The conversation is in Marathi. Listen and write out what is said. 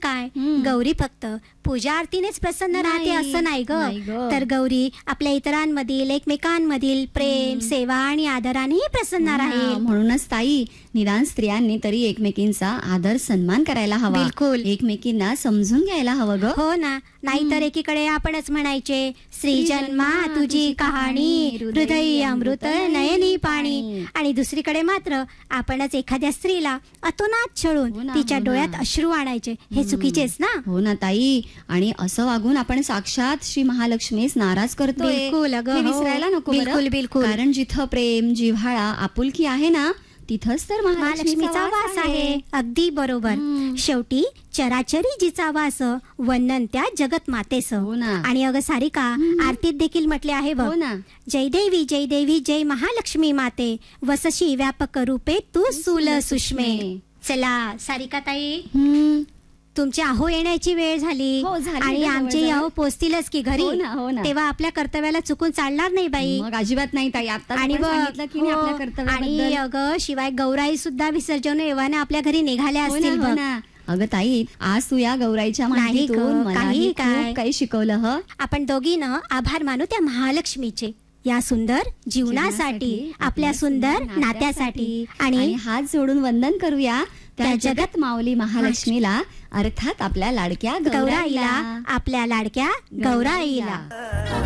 काय, गौरी फक्त पूजा आरतीनेच प्रसन्न राहते असं नाही ग, तर गौरी आपल्या इतरांमधील एकमेकांमधील प्रेम, सेवा आणि आदरानेही प्रसन्न राहील. म्हणूनच ताई, निदान स्त्रियांनी तरी एकमेकींचा आदर सन्मान करायला हवा. बिलकुल. एकमेकींना समजून घ्यायला हवं ग. हो ना, नाहीतर एकीकडे आपणच म्हणायचे स्त्री जन्मा तुझी कहाणी, हृदय अमृत नयनी पाणी, आणि दुसरीकडे मात्र आपणच एखाद्या स्त्रीला अतोनात छळून तिच्या डोळ्यात अश्रू आणायचे. हे चुकीचेच ना. हो ना ताई, आणि असं वागून आपण साक्षात श्री महालक्ष्मीच नाराज करतोय. बिलकुल अगं, हे विसरायला नको. बिलकुल बिलकुल. कारण जिथं प्रेम, जिव्हाळा, आपुलकी आहे ना, तिथंच तर महालक्ष्मीचा वास आहे. अगदी बरोबर. शेवटी चराचरी जिचा वास, वंदन त्या जगत मातेस. हो ना. आणि अगं सारिका, आरतीत देखील म्हटले आहे बघ, जय देवी जय महालक्ष्मी माते, वसशी व्यापक रूपे तू सूल सुष्मे. चला सारिका ताई, तुमची अहो येण्याची वेळ झाली. आणि आमचे अहो पोचतीलच की घरी. तेव्हा आपल्या कर्तव्याला चुकून चालणार नाही बाई. मग अजिबात नाही ताई. आता आणि आपल्या कर्तव्याबद्दल. आणि अगं शिवाय गौराई सुद्धा विसर्जन एव्हाने आपल्या घरी निघाल्या असतील बघ. अगं ताई, आज तू या गौराईच्या माहितीतून मलाही काही शिकवलं ह. आपण दोघीनं आभार मानू त्या महालक्ष्मीचे, या सुंदर जीवनासाठी, आपल्या सुंदर नात्यासाठी, आणि हात जोडून वंदन करूया त्या जगत माऊली महालक्ष्मीला, अर्थात आपल्या लाडक्या गौराईला, आपल्या लाडक्या गौराईला.